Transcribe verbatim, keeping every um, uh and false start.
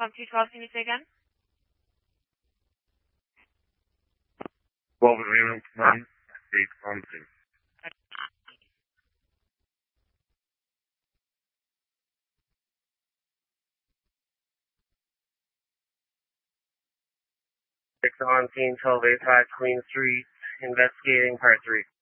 Pump two twelve, can you say again? twelve zero one, state pumping. six on scene, twelve eighty-five Queen Street, investigating part three.